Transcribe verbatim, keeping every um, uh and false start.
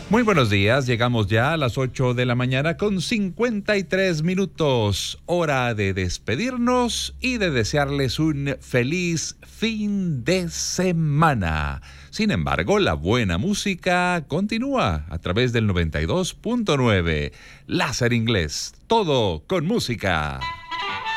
Muy buenos días, llegamos ya a las ocho de la mañana con cincuenta y tres minutos, hora de despedirnos y de desearles un feliz fin de semana. Sin embargo, la buena música continúa a través del noventa y dos punto nueve. Láser Inglés, todo con música.